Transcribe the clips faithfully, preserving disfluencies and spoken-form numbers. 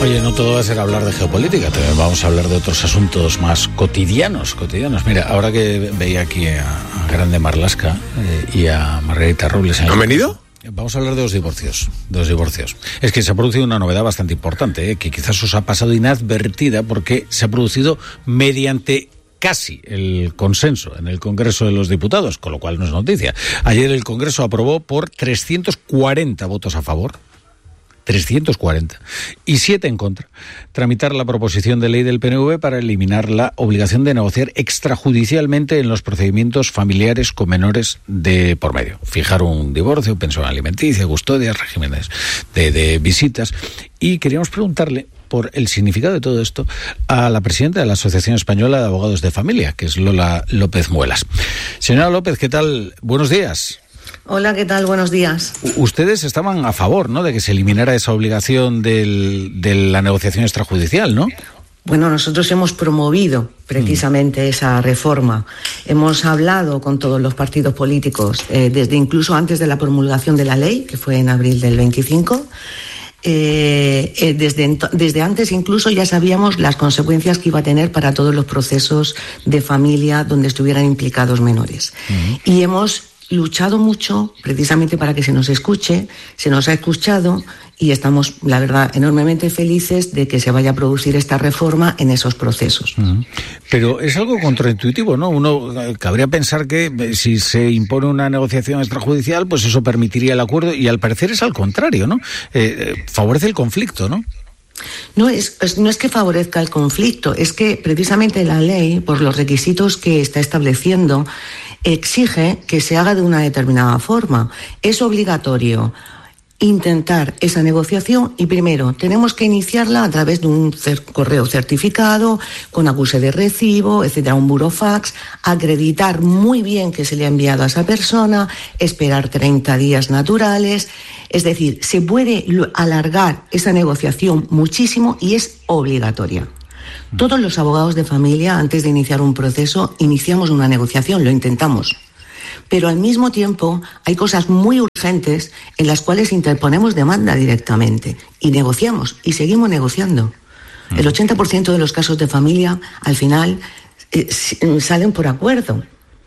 Oye, no todo va a ser hablar de geopolítica, también vamos a hablar de otros asuntos más cotidianos, cotidianos. Mira, ahora que veía aquí a, a Grande Marlaska eh, y a Margarita Robles... ¿Han venido? Vamos a hablar de los divorcios, de los divorcios. Es que se ha producido una novedad bastante importante, eh, que quizás os ha pasado inadvertida porque se ha producido mediante casi el consenso en el Congreso de los Diputados, con lo cual no es noticia. Ayer el Congreso aprobó por trescientos cuarenta votos a favor, trescientos cuarenta, y siete en contra, tramitar la proposición de ley del P N V para eliminar la obligación de negociar extrajudicialmente en los procedimientos familiares con menores de por medio. Fijar un divorcio, pensión alimenticia, custodia, regímenes de, de visitas. Y queríamos preguntarle por el significado de todo esto a la presidenta de la Asociación Española de Abogados de Familia, que es Lola López Muelas. Señora López, ¿qué tal? Buenos días. Hola, ¿qué tal? Buenos días. Ustedes estaban a favor, ¿no?, de que se eliminara esa obligación del, de la negociación extrajudicial, ¿no? Bueno, nosotros hemos promovido precisamente mm. esa reforma. Hemos hablado con todos los partidos políticos, eh, desde incluso antes de la promulgación de la ley, que fue en abril del veinticinco. Eh, eh, desde, desde antes incluso ya sabíamos las consecuencias que iba a tener para todos los procesos de familia donde estuvieran implicados menores. Mm. Y hemos luchado mucho precisamente para que se nos escuche, se nos ha escuchado y estamos, la verdad, enormemente felices de que se vaya a producir esta reforma en esos procesos. Uh-huh. Pero es algo contraintuitivo, ¿no? Uno cabría pensar que si se impone una negociación extrajudicial, pues eso permitiría el acuerdo y al parecer es al contrario, ¿no? Eh, eh, favorece el conflicto, ¿no? No es, no es que favorezca el conflicto, es que precisamente la ley, por los requisitos que está estableciendo, exige que se haga de una determinada forma. Es obligatorio intentar esa negociación y primero tenemos que iniciarla a través de un cer- correo certificado, con acuse de recibo, etcétera, un burofax, acreditar muy bien que se le ha enviado a esa persona, esperar treinta días naturales. Es decir, se puede alargar esa negociación muchísimo y es obligatoria. Todos los abogados de familia, antes de iniciar un proceso, iniciamos una negociación, lo intentamos. Pero al mismo tiempo hay cosas muy urgentes en las cuales interponemos demanda directamente y negociamos y seguimos negociando. El ochenta por ciento de los casos de familia, al final, eh, salen por acuerdo.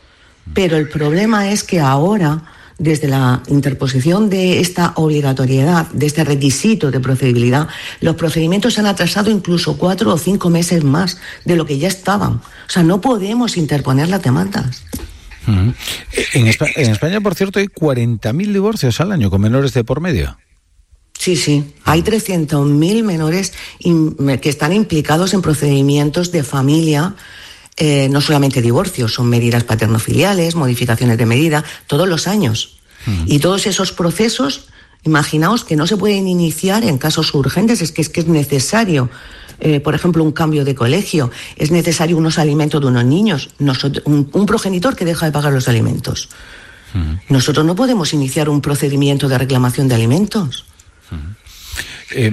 Pero el problema es que ahora, desde la interposición de esta obligatoriedad, de este requisito de procedibilidad, los procedimientos se han atrasado incluso cuatro o cinco meses más de lo que ya estaban. O sea, no podemos interponer las demandas. Uh-huh. En, España, en España, por cierto, hay cuarenta mil divorcios al año con menores de por medio. Sí, sí. Hay trescientos mil menores in, que están implicados en procedimientos de familia. Eh, no solamente divorcios, son medidas paterno-filiales, modificaciones de medida, todos los años. Uh-huh. Y todos esos procesos, imaginaos que no se pueden iniciar en casos urgentes, es que es, que es necesario, eh, por ejemplo, un cambio de colegio, es necesario unos alimentos de unos niños, nosotros, un, un progenitor que deja de pagar los alimentos. Uh-huh. Nosotros no podemos iniciar un procedimiento de reclamación de alimentos. Uh-huh. Eh,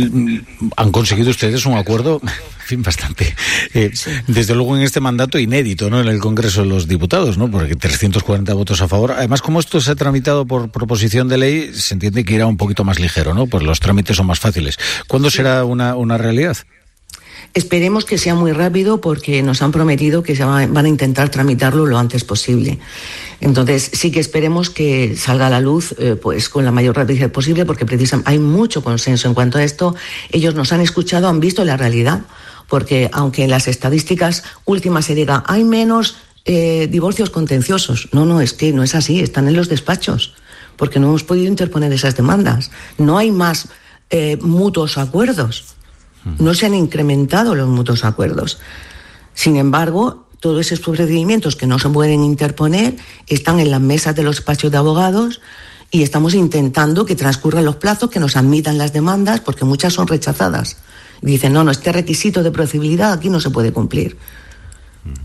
han conseguido ustedes un acuerdo, en fin, bastante, eh, sí. desde luego en este mandato inédito, ¿no?, en el Congreso de los Diputados, ¿no?, porque trescientos cuarenta votos a favor. Además, como esto se ha tramitado por proposición de ley, se entiende que irá un poquito más ligero, ¿no?, pues los trámites son más fáciles. ¿Cuándo sí. será una, una realidad? Esperemos que sea muy rápido porque nos han prometido que se va, van a intentar tramitarlo lo antes posible. Entonces sí que esperemos que salga a la luz eh, pues con la mayor rapidez posible porque precisamente hay mucho consenso en cuanto a esto. Ellos nos han escuchado, han visto la realidad, porque aunque en las estadísticas últimas se diga hay menos eh, divorcios contenciosos, no, no, es que no es así, están en los despachos, porque no hemos podido interponer esas demandas. No hay más eh, mutuos acuerdos. No se han incrementado los mutuos acuerdos. Sin embargo, todos esos procedimientos que no se pueden interponer están en las mesas de los despachos de abogados y estamos intentando que transcurran los plazos, que nos admitan las demandas, porque muchas son rechazadas. Y dicen, no, no, este requisito de procedibilidad aquí no se puede cumplir.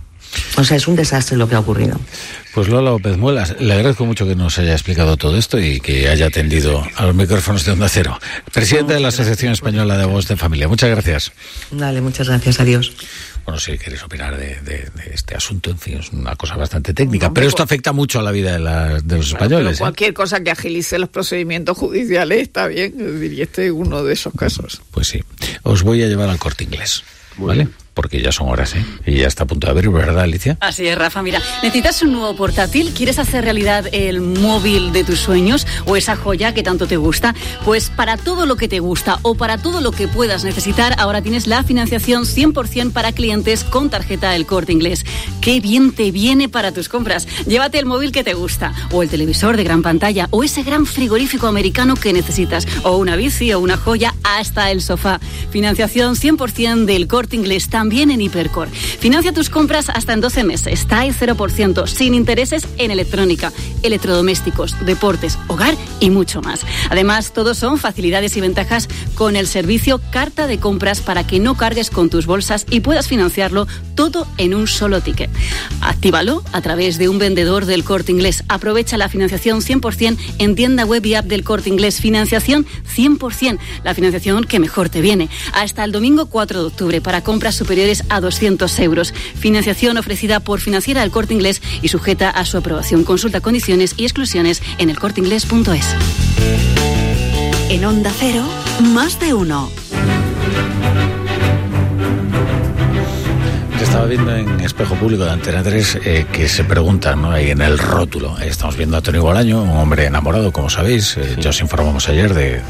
O sea, es un desastre lo que ha ocurrido. Pues Lola López Muelas, le agradezco mucho que nos haya explicado todo esto y que haya atendido a los micrófonos de Onda Cero. Presidenta de la Asociación Española de Abogados de Familia, muchas gracias. Dale, muchas gracias, adiós. Bueno, si queréis opinar de, de, de este asunto, en fin, es una cosa bastante técnica, no, pero esto afecta mucho a la vida de, la, de los españoles. Bueno, ¿eh? Cualquier cosa que agilice los procedimientos judiciales está bien, y este es uno de esos casos. Pues sí, os voy a llevar al Corte Inglés, ¿vale? Porque ya son horas, ¿eh? Y ya está a punto de abrir, ¿verdad, Alicia? Así es, Rafa. Mira, ¿necesitas un nuevo portátil? ¿Quieres hacer realidad el móvil de tus sueños o esa joya que tanto te gusta? Pues para todo lo que te gusta o para todo lo que puedas necesitar, ahora tienes la financiación cien por ciento para clientes con tarjeta El Corte Inglés. ¡Qué bien te viene para tus compras! Llévate el móvil que te gusta, o el televisor de gran pantalla, o ese gran frigorífico americano que necesitas, o una bici o una joya, hasta el sofá. Financiación cien por ciento del Corte Inglés, también en Hipercor. Financia tus compras hasta en doce meses, T A E cero por ciento, sin intereses en electrónica, electrodomésticos, deportes, hogar y mucho más. Además, todos son facilidades y ventajas con el servicio Carta de Compras para que no cargues con tus bolsas y puedas financiarlo todo en un solo ticket. Actívalo a través de un vendedor del Corte Inglés. Aprovecha la financiación cien por ciento en tienda web y app del Corte Inglés. Financiación cien por ciento, la financiación que mejor te viene. Hasta el domingo cuatro de octubre para compras superiores a doscientos euros. Financiación ofrecida por Financiera El Corte Inglés y sujeta a su aprobación. Consulta condiciones y exclusiones en el corte inglés punto es. En Onda Cero, más de uno. Estaba viendo en Espejo Público de Antena tres eh, que se preguntan, ¿no? Ahí en el rótulo. Estamos viendo a Tony Bolaño, un hombre enamorado, como sabéis. Eh, sí. Ya os informamos ayer de...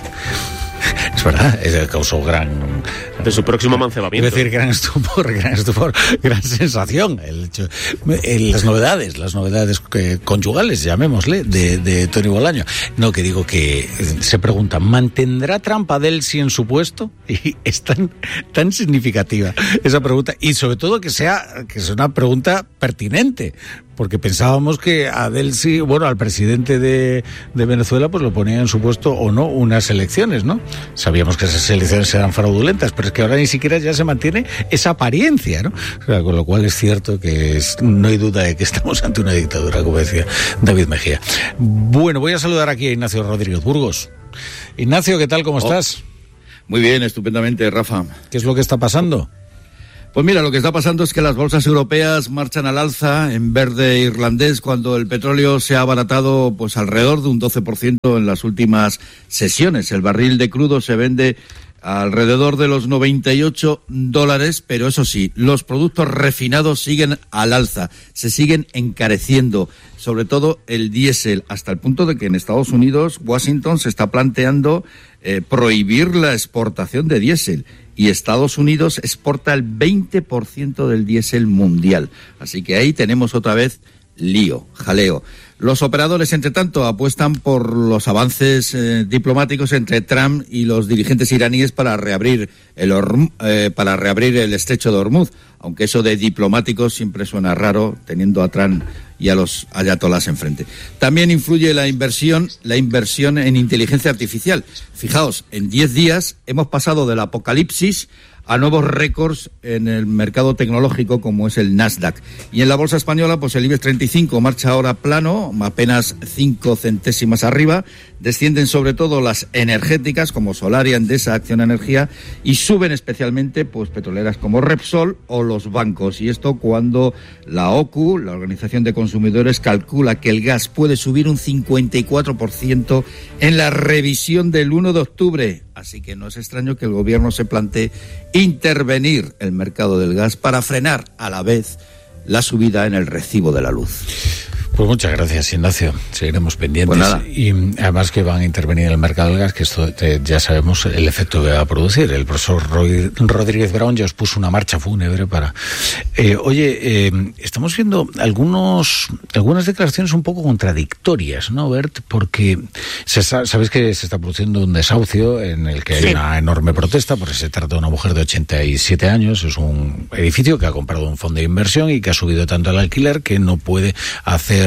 Es verdad, es, causó gran... De su próximo amancebamiento. Es decir, gran estupor, gran estupor, gran sensación. El hecho, el, las novedades, las novedades que, conyugales, llamémosle, de, de Tony Bolaño. No, que digo que se pregunta, ¿mantendrá Trump a Delcy en su puesto? Y es tan, tan significativa esa pregunta. Y sobre todo que sea, que sea una pregunta pertinente. Porque pensábamos que a Delcy, bueno, al presidente de, de Venezuela, pues lo ponía en su puesto o no unas elecciones, ¿no? Sabíamos que esas elecciones eran fraudulentas, pero es que ahora ni siquiera ya se mantiene esa apariencia, ¿no? O sea, con lo cual es cierto que es, no hay duda de que estamos ante una dictadura, como decía David Mejía. Bueno, voy a saludar aquí a Ignacio Rodríguez Burgos. Ignacio, ¿qué tal? ¿Cómo oh, estás? Muy bien, estupendamente, Rafa. ¿Qué es lo que está pasando? Pues mira, lo que está pasando es que las bolsas europeas marchan al alza en verde irlandés cuando el petróleo se ha abaratado pues alrededor de un doce por ciento en las últimas sesiones. El barril de crudo se vende alrededor de los noventa y ocho dólares, pero eso sí, los productos refinados siguen al alza, se siguen encareciendo, sobre todo el diésel, hasta el punto de que en Estados Unidos, Washington se está planteando eh, prohibir la exportación de diésel. Y Estados Unidos exporta el veinte por ciento del diésel mundial. Así que ahí tenemos otra vez lío, jaleo. Los operadores, entre tanto, apuestan por los avances eh, diplomáticos entre Trump y los dirigentes iraníes para reabrir el Horm- eh, para reabrir el estrecho de Hormuz, aunque eso de diplomáticos siempre suena raro, teniendo a Trump y a los ayatolás enfrente. También influye la inversión, la inversión en inteligencia artificial. Fijaos, en diez días hemos pasado del apocalipsis a nuevos récords en el mercado tecnológico como es el Nasdaq. Y en la bolsa española, pues el IBEX treinta y cinco marcha ahora plano, apenas cinco centésimas arriba. Descienden sobre todo las energéticas como Solaria, Endesa, Acciona Energía, y suben especialmente pues petroleras como Repsol o los bancos. Y esto cuando la O C U, la Organización de Consumidores, calcula que el gas puede subir un cincuenta y cuatro por ciento en la revisión del uno de octubre. Así que no es extraño que el gobierno se plantee intervenir el mercado del gas para frenar a la vez la subida en el recibo de la luz. Pues muchas gracias, Ignacio. Seguiremos pendientes. Pues y además que van a intervenir en el mercado del gas, que esto eh, ya sabemos el efecto que va a producir. El profesor Roy, Rodríguez Brown ya os puso una marcha fúnebre para... Eh, oye, eh, estamos viendo algunos algunas declaraciones un poco contradictorias, ¿no, Bert? Porque se está, sabéis que se está produciendo un desahucio en el que hay sí. una enorme protesta, porque se trata de una mujer de ochenta y siete años. Es un edificio que ha comprado un fondo de inversión y que ha subido tanto el alquiler que no puede hacer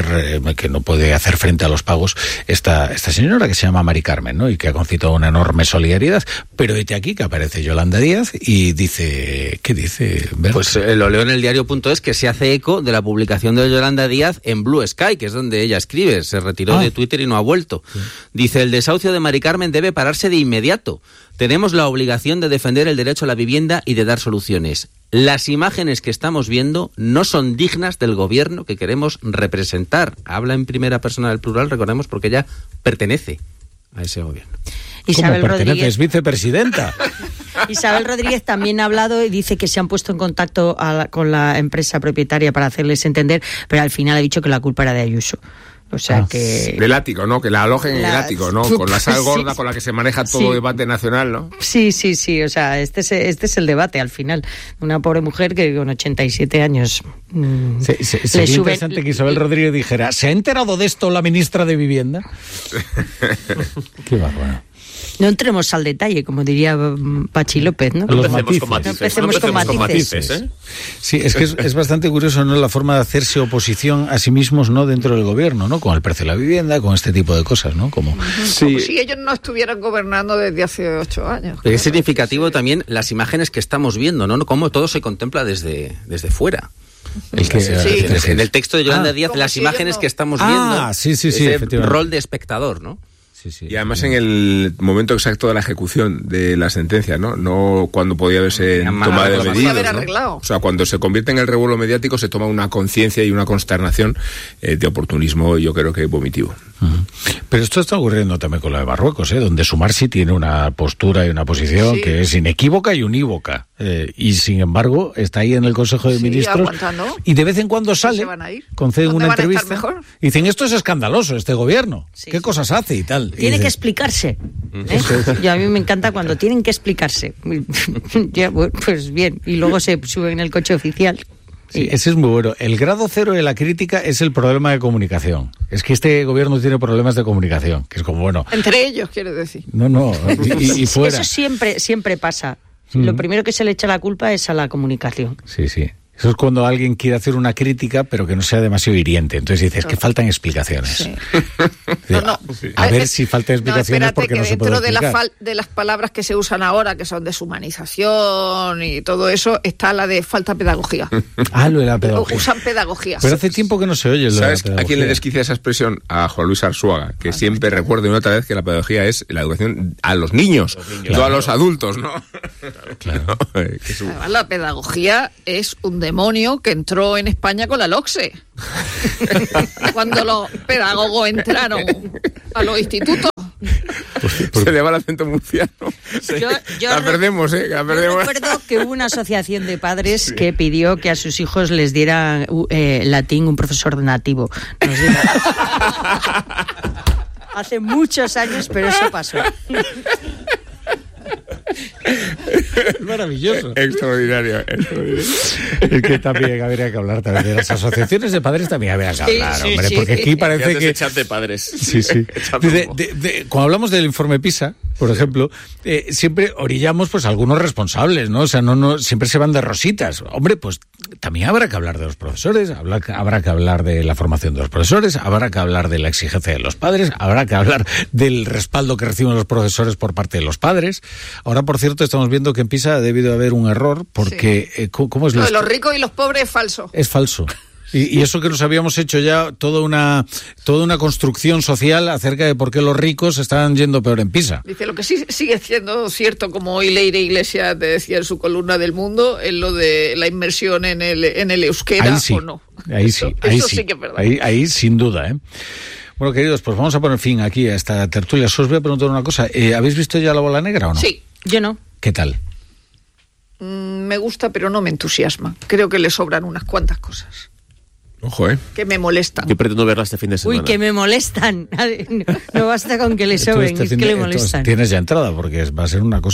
hacer, eh, que no puede hacer frente a los pagos esta, esta señora que se llama Mari Carmen, ¿no? Y que ha concitado una enorme solidaridad. Pero este aquí que aparece Yolanda Díaz y dice, ¿qué dice? ¿Ver? Pues eh, lo leo en el diario punto es, que se hace eco de la publicación de Yolanda Díaz en Blue Sky, que es donde ella escribe. Se retiró ah. de Twitter y no ha vuelto. Sí. Dice, el desahucio de Mari Carmen debe pararse de inmediato. Tenemos la obligación de defender el derecho a la vivienda y de dar soluciones. Las imágenes que estamos viendo no son dignas del gobierno que queremos representar. Habla en primera persona del plural, recordemos, porque ella pertenece a ese gobierno. Isabel Rodríguez es vicepresidenta. Isabel Rodríguez también ha hablado y dice que se han puesto en contacto a la, con la empresa propietaria para hacerles entender, pero al final ha dicho que la culpa era de Ayuso. O sea ah, que... Del ático, ¿no? Que la alojen en la... el ático, ¿no? Con la sal gorda sí. con la que se maneja todo sí. el debate nacional, ¿no? Sí, sí, sí. O sea, este es, este es el debate al final. Una pobre mujer que con ochenta y siete años... Mmm, sí, sí, sería sube... interesante que Isabel Rodríguez dijera, ¿se ha enterado de esto la ministra de Vivienda? Qué bárbaro. No entremos al detalle, como diría Pachi López, ¿no? Los no matices. Con matices. No empecemos, no empecemos con matices. con matices ¿eh? Sí, es que es, es bastante curioso, ¿no? La forma de hacerse oposición a sí mismos, ¿no? Dentro del gobierno, ¿no? Con el precio de la vivienda, con este tipo de cosas, ¿no? Como, sí. como si ellos no estuvieran gobernando desde hace ocho años. Pero es significativo sí. también las imágenes que estamos viendo, ¿no? Cómo todo se contempla desde, desde fuera. El que, sí, sí. En, en el texto de Yolanda ah, Díaz, las si imágenes no... que estamos viendo, ah, sí, sí, sí, ese rol de espectador, ¿no? Sí, sí. Y además en el momento exacto de la ejecución de la sentencia, ¿no? No cuando podía haberse tomado de medidas, ¿no? O sea, cuando se convierte en el revuelo mediático se toma una conciencia y una consternación eh, de oportunismo, yo creo que vomitivo. Uh-huh. Pero esto está ocurriendo también con lo de Marruecos, ¿eh? Donde Sumar sí tiene una postura y una posición sí. que es inequívoca y unívoca. Eh, y sin embargo está ahí en el Consejo de sí, Ministros aguantando. Y de vez en cuando sale, conceden una entrevista y dicen, esto es escandaloso, este gobierno, sí, ¿qué sí. cosas hace y tal? Tiene y que explicarse. ¿eh? Y a mí me encanta cuando tienen que explicarse. Ya, bueno, pues bien, y luego se suben en el coche oficial. Sí, ese es muy bueno. El grado cero de la crítica es el problema de comunicación. Es que este gobierno tiene problemas de comunicación, que es como, bueno... Entre ellos, quiere decir. No, no, y, y fuera. Eso siempre, siempre pasa. Mm. Lo primero que se le echa la culpa es a la comunicación. Sí, sí. Eso es cuando alguien quiere hacer una crítica, pero que no sea demasiado hiriente. Entonces dices, no. que faltan explicaciones. Sí. no, no. A ver si faltan explicaciones no, porque no se puede explicar. Dentro de, la fal- de las palabras que se usan ahora, que son deshumanización y todo eso, está la de falta pedagogía. Ah, lo de la pedagogía. Usan pedagogía. Pero hace tiempo que no se oye lo ¿Sabes de la pedagogía? a quién le desquicia esa expresión? A Juan Luis Arzuaga, que ah, siempre no, recuerda una otra vez que la pedagogía es la educación a los niños, los niños no claro. a los adultos, ¿no? Claro. no, eh, que su... Además, la pedagogía es un demonio que entró en España con la LOCSE. Cuando los pedagogos entraron a los institutos. Se le va el acento murciano. Sí. Yo, yo la perdemos, ¿eh? La perdemos. Yo recuerdo que hubo una asociación de padres sí. que pidió que a sus hijos les diera eh, latín un profesor nativo. Nos Hace muchos años, pero eso pasó. Es maravilloso. Extraordinario, extraordinario. Es que también habría que hablar también de las asociaciones de padres, también habría que hablar, sí, sí, hombre, sí, porque aquí parece que... chat de padres. Sí, sí. De, de, de, cuando hablamos del informe PISA, por ejemplo, eh, siempre orillamos pues algunos responsables, ¿no? O sea, no, no, siempre se van de rositas. Hombre, pues también habrá que hablar de los profesores, habrá, habrá que hablar de la formación de los profesores, habrá que hablar de la exigencia de los padres, habrá que hablar del respaldo que reciben los profesores por parte de los padres. Ahora, por cierto, estamos viendo que en PISA ha debido haber un error, porque sí. eh, ¿cómo es lo lo de los ricos y los pobres es falso. Es falso. Y, y eso que nos habíamos hecho ya toda una toda una construcción social acerca de por qué los ricos están yendo peor en PISA. Dice, lo que sí sigue siendo cierto, como hoy Leire Iglesias te decía en su columna del Mundo, es lo de la inmersión en el en el euskera, ahí sí, o no. Ahí sí, eso, ahí eso sí, sí que es verdad. Ahí, ahí sin duda, ¿eh? Bueno, queridos, pues vamos a poner fin aquí a esta tertulia. Os voy a preguntar una cosa. Eh, ¿Habéis visto ya La Bola Negra o no? Sí. Yo no. ¿Qué tal? Mm, me gusta, pero no me entusiasma. Creo que le sobran unas cuantas cosas. Ojo, ¿eh? Que me molestan. Yo pretendo verla este fin de semana. Uy, que me molestan. No, no basta con que le sobren, este es que de, le molestan. Tienes ya entrada, porque va a ser una cosa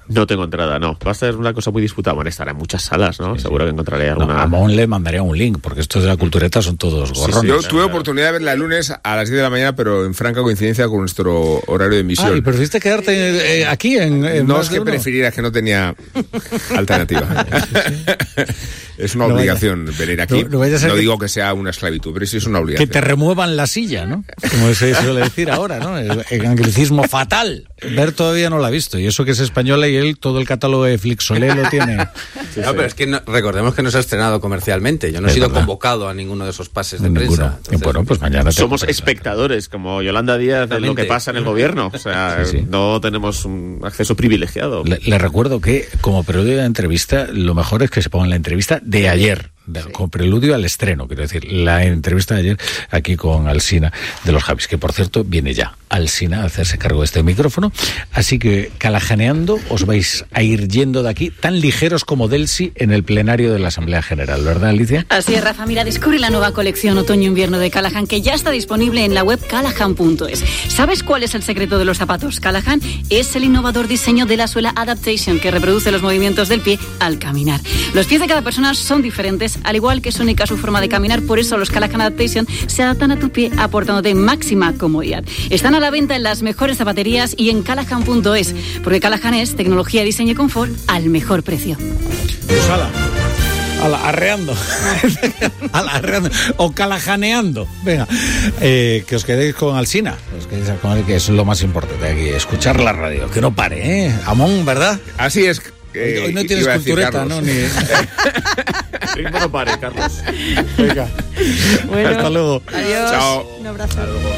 No tengo entrada, no. Va a ser una cosa muy disputada. Bueno, estará en muchas salas, ¿no? Sí, Seguro sí. que encontraré alguna... No, a Mon le mandaría un link, porque estos de la cultureta son todos gorrones. Sí, sí. Yo tuve claro. oportunidad de verla el lunes a las diez de la mañana, pero en franca coincidencia con nuestro horario de emisión. Ah, ¿y preferiste quedarte eh, aquí en, en No es que prefiriera, es que no tenía alternativa. Es una no obligación vaya. venir aquí. No, no, no digo que sea una esclavitud, pero sí es una obligación. Que te remuevan la silla, ¿no? Como se suele decir ahora, ¿no? El, el anglicismo fatal. Ver todavía no la ha visto, y eso que es española y él todo el catálogo de Flixolé lo tiene. Sí, no, sí. pero es que no, recordemos que no se ha estrenado comercialmente. Yo no es he sido verdad. convocado a ninguno de esos pases de Ninguno. prensa. Entonces, bueno, pues mañana somos espectadores, como Yolanda Díaz, de lo que pasa en el gobierno. O sea, sí, sí. no tenemos un acceso privilegiado. Le, le recuerdo que, como periódico de entrevista, lo mejor es que se ponga la entrevista de ayer. De, sí. Con preludio al estreno, quiero decir, la entrevista de ayer aquí con Alsina de los Javis, que por cierto viene ya Alsina a hacerse cargo de este micrófono, así que calajaneando os vais a ir yendo de aquí tan ligeros como Delsi en el plenario de la Asamblea General, ¿verdad, Alicia? Así es, Rafa. Mira, descubre la nueva colección otoño-invierno de Callahan, que ya está disponible en la web callahan punto es. ¿Sabes cuál es el secreto de los zapatos Callahan? Es el innovador diseño de la suela Adaptation, que reproduce los movimientos del pie al caminar. Los pies de cada persona son diferentes, al igual que es única su forma de caminar, por eso los Callahan Adaptation se adaptan a tu pie aportándote máxima comodidad. Están a la venta en las mejores zapaterías y en callahan punto es, porque Callahan es tecnología, diseño y confort al mejor precio. Pues ala, ala, arreando, ala, arreando, o calajaneando. Venga, eh, que os quedéis con Alsina, os quedéis con él, que es lo más importante aquí, escuchar la radio, que no pare, ¿eh? Amón, ¿verdad? Así es. Eh, Hoy no tienes cultureta, ¿no? Ni... Ritmo no pare, Carlos. Venga. Bueno, hasta luego. Adiós. Chao. Un abrazo. Hasta luego.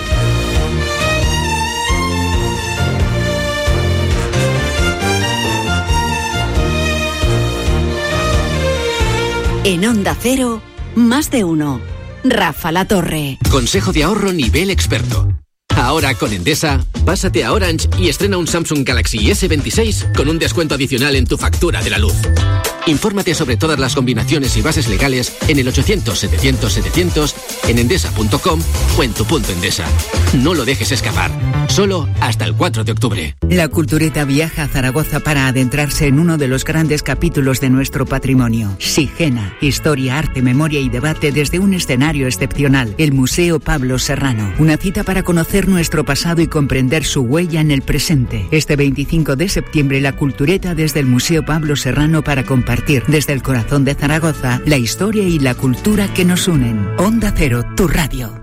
En Onda Cero, más de uno. Rafa La Torre. Consejo de ahorro nivel experto. Ahora con Endesa, pásate a Orange y estrena un Samsung Galaxy ese veintiséis con un descuento adicional en tu factura de la luz. Infórmate sobre todas las combinaciones y bases legales en el ochocientos setecientos setecientos, en endesa punto com o en tu punto Endesa. No lo dejes escapar. Solo hasta el cuatro de octubre. La Cultureta viaja a Zaragoza para adentrarse en uno de los grandes capítulos de nuestro patrimonio. Sigena, historia, arte, memoria y debate desde un escenario excepcional. El Museo Pablo Serrano. Una cita para conocer nuestro pasado y comprender su huella en el presente. Este veinticinco de septiembre, la Cultureta desde el Museo Pablo Serrano para compartir desde el corazón de Zaragoza la historia y la cultura que nos unen. Onda Cero, tu radio.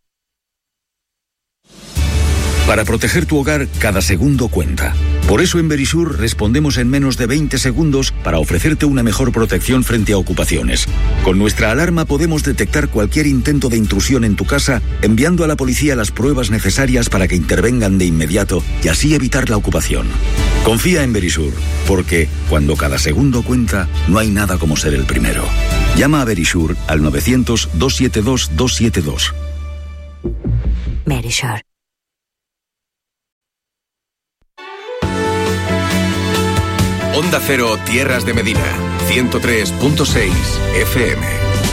Para proteger tu hogar, cada segundo cuenta. Por eso en Verisur respondemos en menos de veinte segundos para ofrecerte una mejor protección frente a ocupaciones. Con nuestra alarma podemos detectar cualquier intento de intrusión en tu casa, enviando a la policía las pruebas necesarias para que intervengan de inmediato y así evitar la ocupación. Confía en Verisur, porque cuando cada segundo cuenta, no hay nada como ser el primero. Llama a Verisur al novecientos, doscientos setenta y dos, doscientos setenta y dos. Verisur. Onda Cero, Tierras de Medina, ciento tres punto seis F M.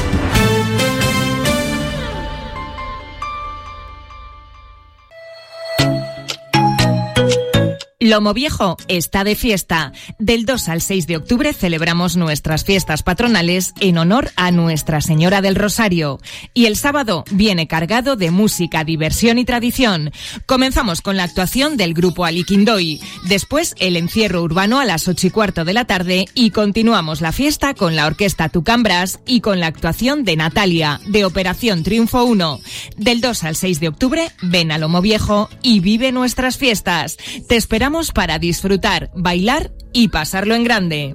Lomo Viejo está de fiesta. Del dos al seis de octubre celebramos nuestras fiestas patronales en honor a Nuestra Señora del Rosario. Y el sábado viene cargado de música, diversión y tradición. Comenzamos con la actuación del grupo Aliquindoy. Después el encierro urbano a las ocho y cuarto de la tarde y continuamos la fiesta con la orquesta Tucambras y con la actuación de Natalia, de Operación Triunfo uno. Del dos al seis de octubre ven a Lomo Viejo y vive nuestras fiestas. Te esperamos para disfrutar, bailar y pasarlo en grande.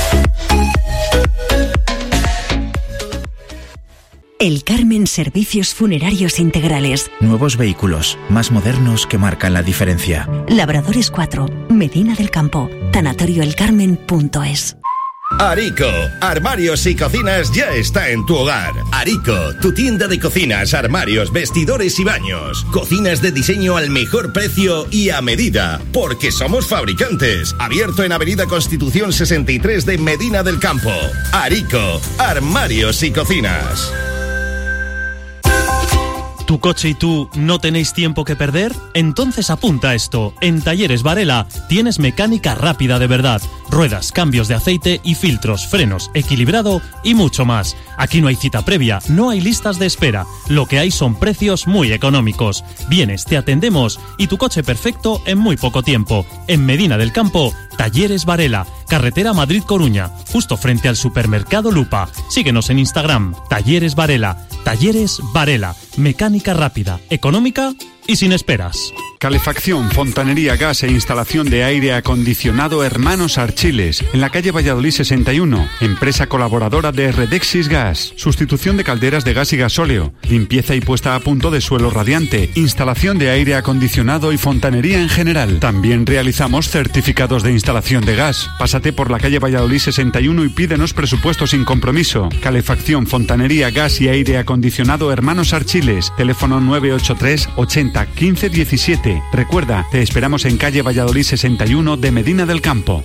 El Carmen Servicios Funerarios Integrales. Nuevos vehículos, más modernos que marcan la diferencia. Labradores cuatro, Medina del Campo, tanatorio el carmen punto es. Arico, armarios y cocinas ya está en tu hogar. Arico, tu tienda de cocinas, armarios, vestidores y baños. Cocinas de diseño al mejor precio y a medida, porque somos fabricantes. Abierto en Avenida Constitución sesenta y tres de Medina del Campo. Arico, armarios y cocinas. ¿Tu coche y tú no tenéis tiempo que perder? Entonces apunta esto. En Talleres Varela tienes mecánica rápida de verdad. Ruedas, cambios de aceite y filtros, frenos, equilibrado y mucho más. Aquí no hay cita previa, no hay listas de espera. Lo que hay son precios muy económicos. Vienes, te atendemos y tu coche perfecto en muy poco tiempo. En Medina del Campo, Talleres Varela, carretera Madrid-Coruña, justo frente al supermercado Lupa. Síguenos en Instagram, Talleres Varela. Talleres Varela, mecánica rápida, económica y sin esperas. Calefacción, fontanería, gas e instalación de aire acondicionado Hermanos Archiles, en la calle Valladolid sesenta y uno, empresa colaboradora de Redexis Gas, sustitución de calderas de gas y gasóleo, limpieza y puesta a punto de suelo radiante, instalación de aire acondicionado y fontanería en general. También realizamos certificados de instalación de gas. Pásate por la calle Valladolid sesenta y uno y pídenos presupuesto sin compromiso. Calefacción, fontanería, gas y aire acondicionado Hermanos Archiles, teléfono nueve ocho tres ochenta quince diecisiete. Recuerda, te esperamos en calle Valladolid sesenta y uno de Medina del Campo.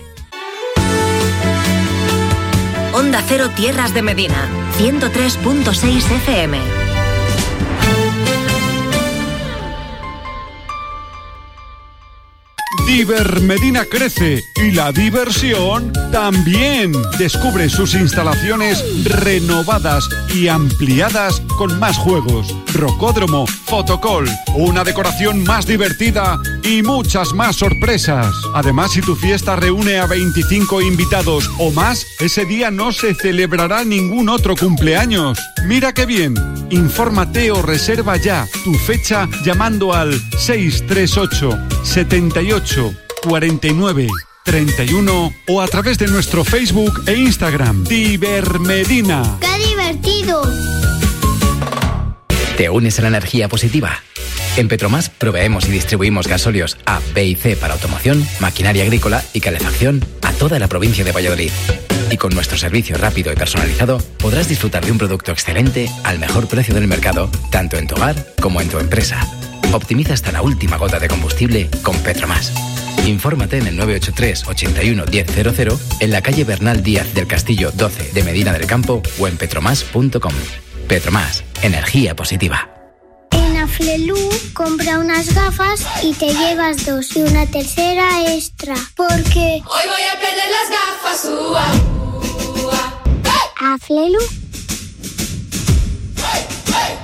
Onda Cero Tierras de Medina, ciento tres punto seis F M. Diver Medina crece y la diversión también. Descubre sus instalaciones renovadas y ampliadas con más juegos, rocódromo, fotocall, una decoración más divertida y muchas más sorpresas. Además, si tu fiesta reúne a veinticinco invitados o más, ese día no se celebrará ningún otro cumpleaños. Mira qué bien. Infórmate o reserva ya tu fecha llamando al seis tres ocho setenta y ocho cuarenta y nueve treinta y uno o a través de nuestro Facebook e Instagram. Divermedina. ¡Qué divertido! ¿Te unes a la energía positiva? En Petromás proveemos y distribuimos gasóleos A, B y C para automoción, maquinaria agrícola y calefacción a toda la provincia de Valladolid. Y con nuestro servicio rápido y personalizado podrás disfrutar de un producto excelente al mejor precio del mercado, tanto en tu hogar como en tu empresa. Optimiza hasta la última gota de combustible con Petromás. Infórmate en el nueve ocho tres ochenta y uno diez cero cero, en la calle Bernal Díaz del Castillo doce de Medina del Campo o en petromás punto com. Petromás, energía positiva. En Aflelu compra unas gafas y te llevas dos y una tercera extra. Porque hoy voy a perder las gafas. Ua, ua. ¡Hey! Aflelu. ¡Hey, hey!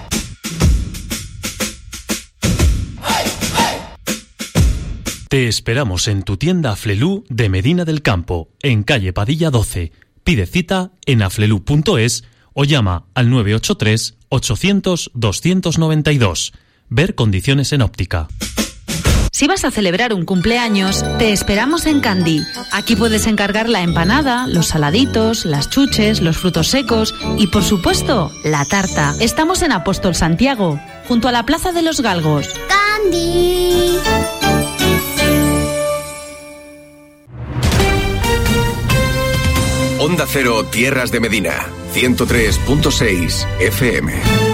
Te esperamos en tu tienda Aflelu de Medina del Campo, en calle Padilla doce. Pide cita en aflelu punto es o llama al nueve ocho tres ochocientos doscientos noventa y dos. Ver condiciones en óptica. Si vas a celebrar un cumpleaños, te esperamos en Candy. Aquí puedes encargar la empanada, los saladitos, las chuches, los frutos secos y, por supuesto, la tarta. Estamos en Apóstol Santiago, junto a la Plaza de los Galgos. Candy. Onda Cero Tierras de Medina, ciento tres punto seis F M.